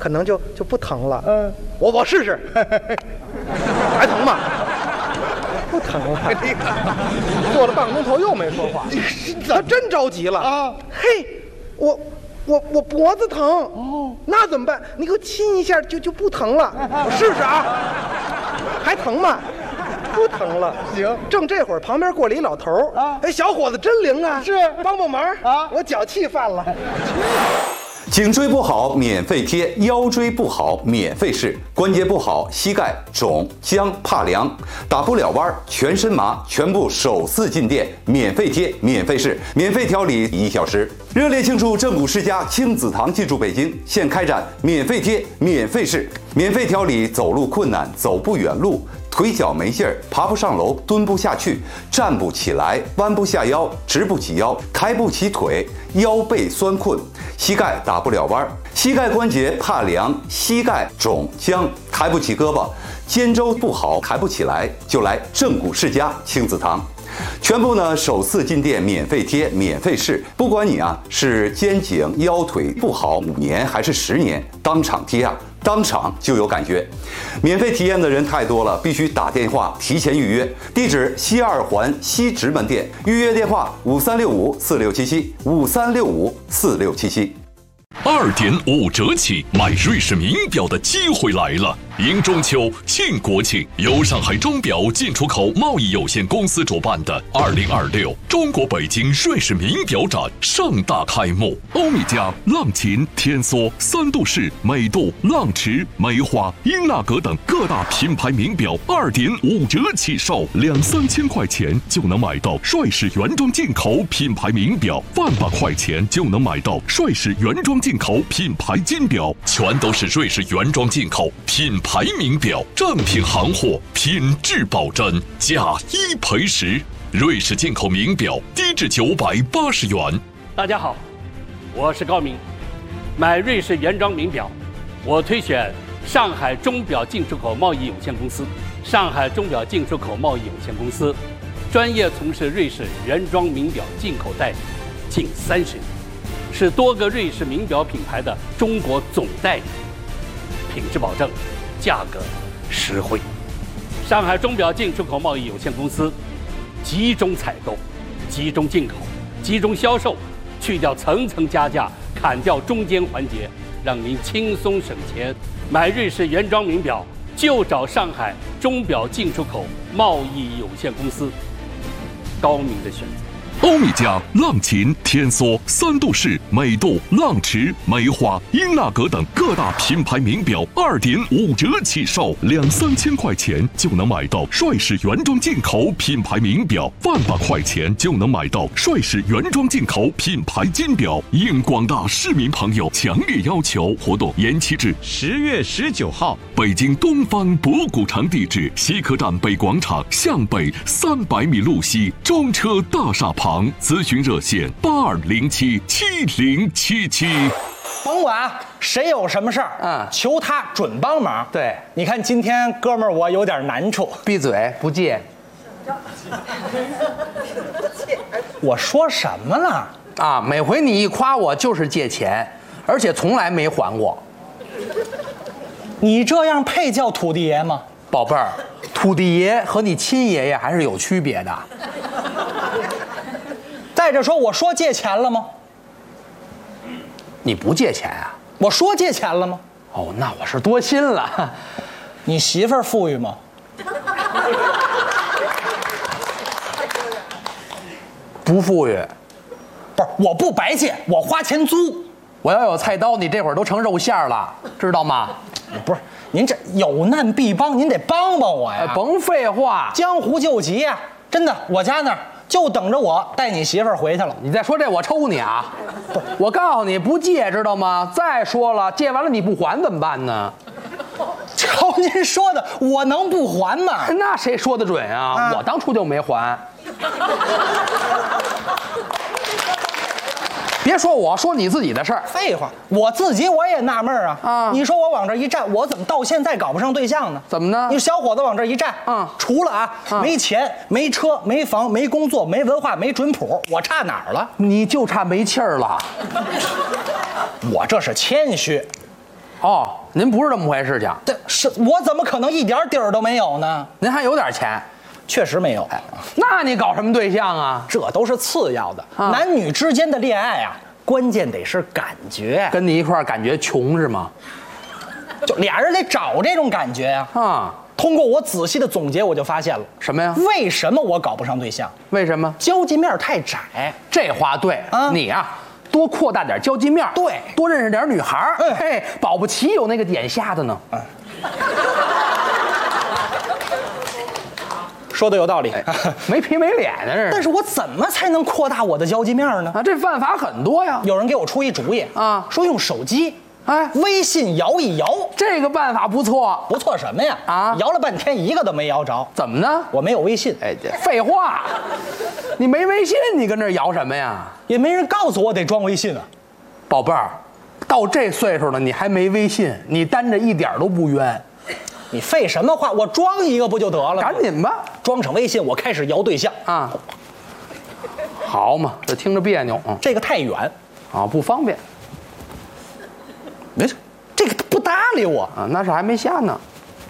可能就不疼了。我试试，还疼吗？不疼了。坐了半个钟头又没说话，他真着急了啊！嘿，我脖子疼哦，那怎么办？你给我亲一下就不疼了。我试试啊，还疼吗？不疼了。行，正这会儿旁边过来一老头啊，哎，小伙子真灵啊，是帮忙啊，我脚气犯了。 颈椎不好免费贴，腰椎不好免费试，关节不好膝盖肿僵怕凉，打不了弯全身麻，全部首次进店免费贴免费试，免费调理1小时。热烈庆祝正骨世家亲子堂进驻北京，现开展免费贴免费试，免费调理走路困难、走不远路、腿脚没劲儿、爬不上楼、蹲不下去、站不起来、弯不下腰、直不起腰、抬不起腿、腰背酸困、膝盖打不了弯、膝盖关节怕凉、膝盖肿僵、抬不起胳膊、肩周不好抬不起来，就来正骨世家亲子堂。全部呢首次进店免费贴免费试，不管你是肩颈腰腿不好5年还是10年，当场贴当场就有感觉。免费体验的人太多了，必须打电话提前预约。地址西2环西直门店，预约电话5365467753654677。 2.5折起买瑞士名表的机会来了！迎中秋、庆国庆，由上海钟表进出口贸易有限公司主办的2026中国北京瑞士名表展盛大开幕。欧米茄、浪琴、天梭、三度式、美度、浪驰、梅花、英纳格等各大品牌名表2.5折起售，2-3千块钱就能买到瑞士原装进口品牌名表，100块钱就能买到瑞士原装进口品牌金表，全都是瑞士原装进口品牌名表，正品行货，品质保真，价1赔10。瑞士进口名表低至980元。 大家好，我是高明。买瑞士原装名表，我推选上海钟表进出口贸易有限公司。上海钟表进出口贸易有限公司专业从事瑞士原装名表进口代理近30年，是多个瑞士名表品牌的中国总代理，品质保证，价格实惠。上海钟表进出口贸易有限公司集中采购、集中进口、集中销售，去掉层层加价，砍掉中间环节，让您轻松省钱。买瑞士原装名表就找上海钟表进出口贸易有限公司，高明的选择。 欧米茄、浪琴、天梭、三度式、美度、浪驰、梅花、英纳格等各大品牌名表2.5折起售，2-3千块钱就能买到瑞士原装进口品牌名表，100块钱就能买到瑞士原装进口品牌金表。应广大市民朋友强烈要求，活动延期至 10月19号。 北京东方博古城地址：西客站北广场向北300米路西中车大厦旁。咨询热线82077077。 甭管谁有什么事儿，求他准帮忙。 对， 你看今天哥们儿我有点难处。 闭嘴，不借。 我说什么了？ 啊，每回你一夸我就是借钱，而且从来没还过。 你这样配叫土地爷吗？ 宝贝儿，土地爷和你亲爷爷还是有区别的。 再者说，我说借钱了吗？ 你不借钱啊？ 我说借钱了吗？ 哦，那我是多心了。 你媳妇儿富裕吗？ 不富裕。 不是，我不白借，我花钱租。 我要有菜刀，你这会儿都成肉馅了，知道吗？ 不是，您这有难必帮，您得帮帮我呀！ 甭废话， 江湖救急呀！真的，我家那儿就等着我带你媳妇儿回去了。 你再说这，我抽你啊！不，我告诉你，不借，知道吗？再说了，借完了你不还怎么办呢？ 瞧您说的，我能不还吗？ 那谁说的准啊？我当初就没还。别说我，说你自己的事儿。 废话，我自己我也纳闷啊。你说我往这一站，我怎么到现在搞不上对象呢？ 怎么呢？ 你小伙子往这一站，除了没钱、没车、没房、没工作、没文化、没准谱，我差哪儿了？ 你就差没气儿了。 我这是谦虚。 哦，您不是这么回事情？ 这是我怎么可能一点底儿都没有呢？ 您还有点钱， 确实没有。 那你搞什么对象啊？ 这都是次要的。 啊男女之间的恋爱啊，关键得是感觉， 跟你一块儿感觉穷是吗？ 就俩人得找这种感觉呀。 啊， 通过我仔细的总结，我就发现了什么呀？ 为什么我搞不上对象？ 为什么？ 交际面太窄。 这话对啊你啊，多扩大点交际面， 对多认识点女孩儿，嘿，保不齐有那个眼瞎的呢。 说的有道理， 没皮没脸的这。 但是我怎么才能扩大我的交际面呢？ 啊，这办法很多呀。 有人给我出一主意啊说用手机， 哎， 微信摇一摇。 这个办法不错。 不错什么呀？ 啊摇了半天一个都没摇着。 怎么呢？ 我没有微信， 哎，这废话，你没微信，你跟这儿摇什么呀？ 也没人告诉我得装微信啊。 宝贝儿，到这岁数了，你还没微信，你担着一点都不冤。 你废什么话？我装一个不就得了吗？ 赶紧吧。 装上微信，我开始摇对象啊。好嘛，这听着别扭， 这个太远， 啊，不方便没事，这个不搭理我。 啊，那是还没下呢。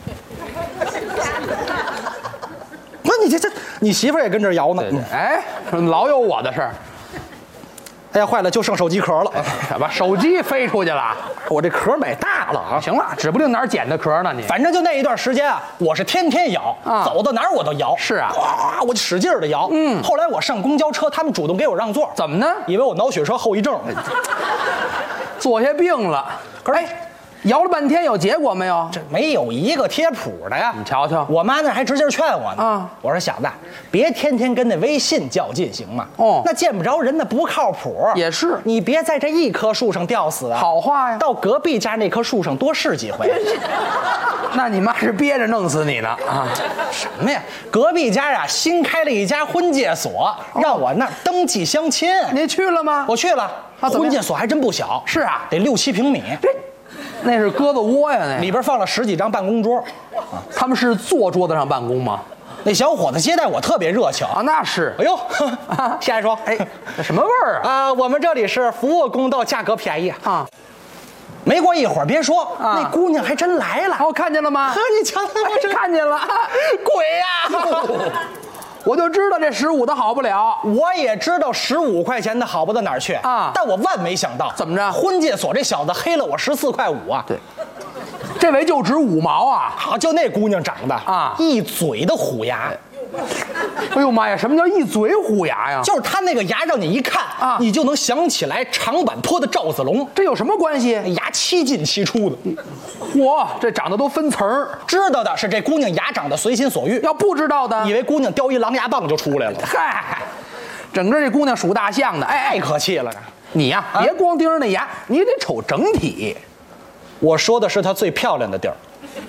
那你媳妇儿也跟这儿摇呢？ 哎，老有我的事儿。 哎呀，坏了，就剩手机壳了。 把手机飞出去了。 我这壳买大了啊！ 行了，指不定哪儿捡的壳呢你。 反正就那一段时间啊，我是天天摇， 啊走到哪儿我都摇。 是啊， 哇，我就使劲的摇。后来我上公交车，他们主动给我让座。 怎么呢？ 以为我脑血栓后遗症。 坐下病了。 可是， 摇了半天有结果没有？ 这没有一个贴谱的呀。 你瞧瞧， 我妈那还直劲劝我呢。 啊， 我说小子，别天天跟那微信较劲行吗？ 哦那见不着人，那不靠谱。 也是你别在这一棵树上吊死啊。 好话呀。 到隔壁家那棵树上多试几回。 那你妈是憋着弄死你呢啊？ 什么呀？隔壁家呀新开了一家婚介所，让我那儿登记相亲。 你去了吗？ 我去了， 怎么样婚介所还真不小。 是啊， 得6、7平米。 那是鸽子窝呀，那里边放了10几张办公桌。 他们是坐桌子上办公吗？ 那小伙子接待我特别热情啊，那是。 哎呦，下一说， 哎，这什么味儿啊？ 啊，我们这里是服务公道，价格便宜啊。 没过一会儿，别说， 啊那姑娘还真来了。 哦，看见了吗？ 你瞧他妈这看见了， 鬼呀！ 我就知道这15的好不了。 我也知道15块钱的好不到哪儿去啊但我万没想到， 怎么着婚介所这小子黑了我14块5啊！ 对，这回就值5毛啊！ 好，就那姑娘长得啊一嘴的虎牙。 哎呦妈呀，什么叫一嘴虎牙呀？ 就是他那个牙，让你一看啊你就能想起来长坂坡的赵子龙， 这有什么关系？ 牙7进7出的。 嚯，这长得都分层儿。 知道的是这姑娘牙长得随心所欲， 要不知道的， 以为姑娘叼一狼牙棒就出来了。 嗨，整个这姑娘属大象的。哎太可气了！ 你呀，别光盯着那牙，你得瞅整体。 我说的是她最漂亮的地儿。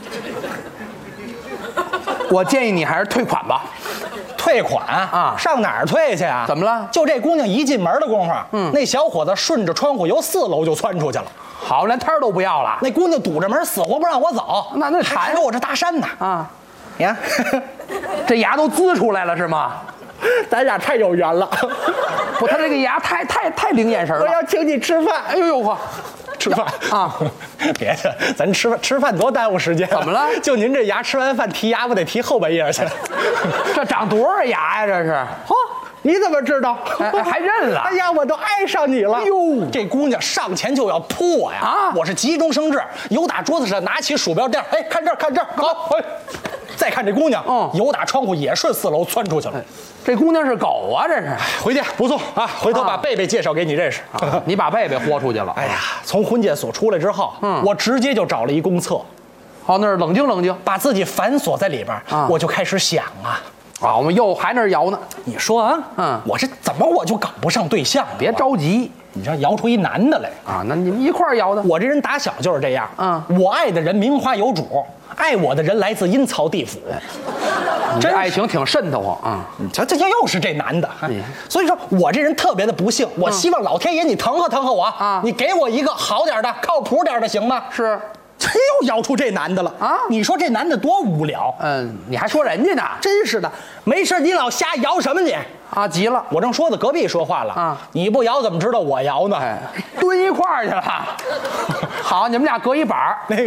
我建议你还是退款吧。 退款啊上哪儿退去啊？ 怎么了就这姑娘一进门的功夫，那小伙子顺着窗户由4楼就窜出去了。 好，连摊儿都不要了。 那姑娘堵着门，死活不让我走， 那还跟我这搭讪呢。 啊， 你看， 这牙都滋出来了是吗？ 咱俩太有缘了。 不，他这个牙太灵眼神了。 我要请你吃饭。 哎呦呦呵， 吃饭啊！ 别的，咱吃饭多耽误时间。 怎么了？ 就您这牙，吃完饭剔牙，不得剔后半夜去？ 这长多少牙呀？这是。 嚯，你怎么知道？ 还认了？ 哎呀，我都爱上你了。 哟， 这姑娘上前就要扑我呀！ 啊我是急中生智，由打桌子上拿起鼠标垫，哎，看这儿，看这儿，好，哎，再看这姑娘，由打窗户也顺4楼窜出去了。 这姑娘是狗啊，这是。 回去不送啊！回头把贝贝介绍给你认识。 你把贝贝豁出去了。 哎呀，从婚介所出来之后，我直接就找了一公厕， 好，那儿冷静冷静把自己反锁在里边，我就开始想啊， 啊，我们又还那儿摇呢。 你说啊，我这怎么我就搞不上对象呢？ 别着急你这摇出一男的来啊，那你们一块儿摇的。 我这人打小就是这样，我爱的人名花有主，爱我的人来自阴曹地府。 你这爱情挺瘆得慌啊！ 你瞧，这又是这男的，所以说我这人特别的不幸，我希望老天爷你疼和疼和我啊， 你给我一个好点的、靠谱点的，行吗？ 是， 这又摇出这男的了啊！ 你说这男的多无聊？ 你还说人家呢？ 真是的，没事你老瞎摇什么你？ 啊，急了， 我正说呢，隔壁说话了啊， 你不摇怎么知道我摇呢？ 蹲一块儿去了。好，你们俩隔一板儿。 那个